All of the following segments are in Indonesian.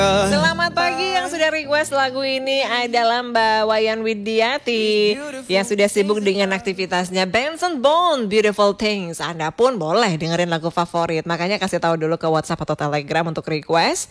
Selamat pagi yang sudah request lagu ini adalah Mbak Wayan Widiati yang sudah sibuk dengan aktivitasnya Benson Boone, Beautiful Things. Anda pun boleh dengerin lagu favorit. Makanya kasih tahu dulu ke WhatsApp atau Telegram untuk request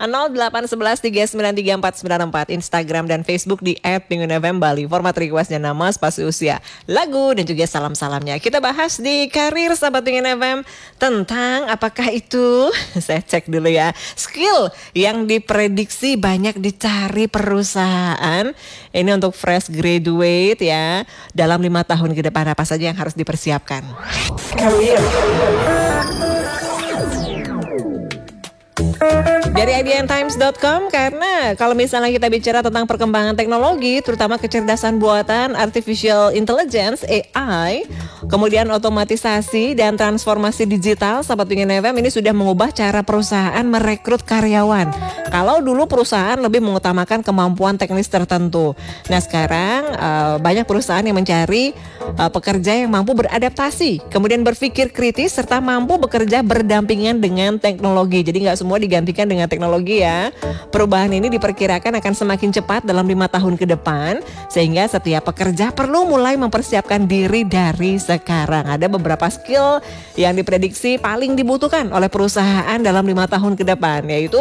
0811393494, Instagram dan Facebook di @pingunfm_bali. Format requestnya nama, spasi usia, lagu dan juga salam-salamnya. Kita bahas di Karir Sahabat Pingun FM tentang apakah itu saya cek dulu ya, skill yang diprediksi banyak dicari perusahaan. Ini untuk fresh graduate ya. Dalam 5 tahun ke depan apa saja yang harus dipersiapkan? Career. Dari idntimes.com, karena kalau misalnya kita bicara tentang perkembangan teknologi, terutama kecerdasan buatan artificial intelligence (AI), kemudian otomatisasi dan transformasi digital, Sahabat Pingun FM, ini sudah mengubah cara perusahaan merekrut karyawan. Kalau dulu perusahaan lebih mengutamakan kemampuan teknis tertentu, nah sekarang banyak perusahaan yang mencari pekerja yang mampu beradaptasi, kemudian berpikir kritis serta mampu bekerja berdampingan dengan teknologi. Jadi nggak semua digantikan dengan teknologi ya. Perubahan ini diperkirakan akan semakin cepat dalam 5 tahun ke depan, sehingga setiap pekerja perlu mulai mempersiapkan diri dari sekarang. Ada beberapa skill yang diprediksi paling dibutuhkan oleh perusahaan dalam 5 tahun ke depan, yaitu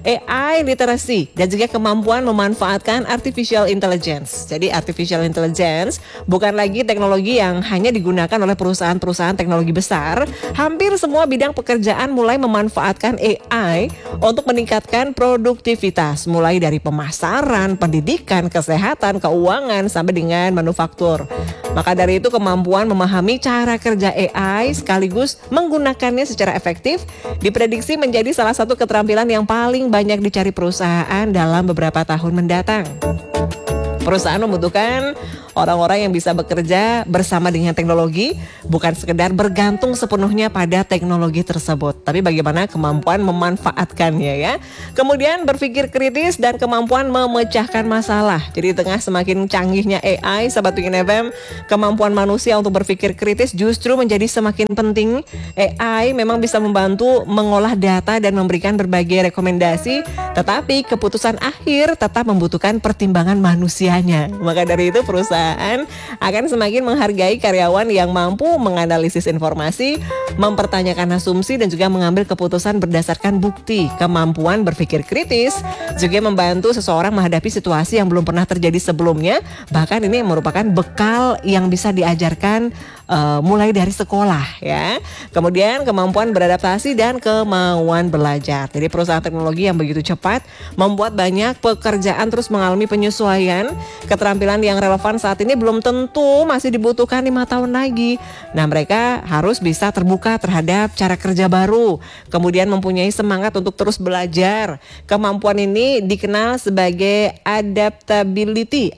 AI literacy dan juga kemampuan memanfaatkan artificial intelligence. Jadi artificial intelligence bukan lagi teknologi yang hanya digunakan oleh perusahaan-perusahaan teknologi besar. Hampir semua bidang pekerjaan mulai memanfaatkan AI untuk meningkatkan produktivitas, mulai dari pemasaran, pendidikan, kesehatan, keuangan, sampai dengan manufaktur. Maka dari itu kemampuan memahami cara kerja AI sekaligus menggunakannya secara efektif diprediksi menjadi salah satu keterampilan yang paling banyak dicari perusahaan dalam beberapa tahun mendatang. Perusahaan membutuhkan orang-orang yang bisa bekerja bersama dengan teknologi, bukan sekedar bergantung sepenuhnya pada teknologi tersebut, tapi bagaimana kemampuan memanfaatkannya ya. Kemudian berpikir kritis dan kemampuan memecahkan masalah. Jadi di tengah semakin canggihnya AI, Sahabat Pingun FM, kemampuan manusia untuk berpikir kritis justru menjadi semakin penting. AI memang bisa membantu mengolah data dan memberikan berbagai rekomendasi, tetapi keputusan akhir tetap membutuhkan pertimbangan manusianya. Maka dari itu perusahaan akan semakin menghargai karyawan yang mampu menganalisis informasi, mempertanyakan asumsi dan juga mengambil keputusan berdasarkan bukti. Kemampuan berpikir kritis juga membantu seseorang menghadapi situasi yang belum pernah terjadi sebelumnya. Bahkan ini merupakan bekal yang bisa diajarkan mulai dari sekolah ya. Kemudian kemampuan beradaptasi dan kemauan belajar. Jadi perusahaan teknologi yang begitu cepat membuat banyak pekerjaan terus mengalami penyesuaian. Keterampilan yang relevan saat ini belum tentu masih dibutuhkan 5 tahun lagi. Nah, mereka harus bisa terbuka terhadap cara kerja baru, kemudian mempunyai semangat untuk terus belajar. Kemampuan ini dikenal sebagai adaptability.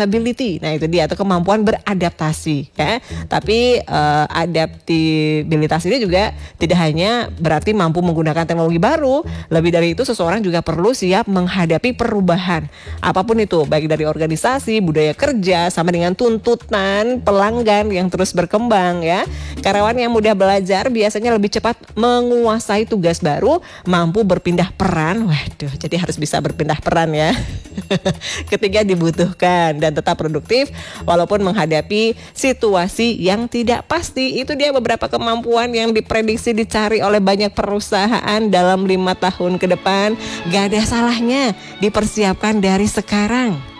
Nah, itu dia, atau kemampuan beradaptasi ya. Tapi adaptabilitas ini juga tidak hanya berarti mampu menggunakan teknologi baru. Lebih dari itu, seseorang juga perlu siap menghadapi perubahan apapun itu, baik dari organisasi, budaya kerja, sama dengan tuntutan pelanggan yang terus berkembang ya. Karyawan yang mudah belajar biasanya lebih cepat menguasai tugas baru, mampu berpindah peran. Waduh, jadi harus bisa berpindah peran ya ketika dibutuhkan, dan tetap produktif walaupun menghadapi situasi yang tidak pasti. Itu dia beberapa kemampuan yang diprediksi dicari oleh banyak perusahaan dalam 5 tahun ke depan. Gak ada salahnya dipersiapkan dari sekarang.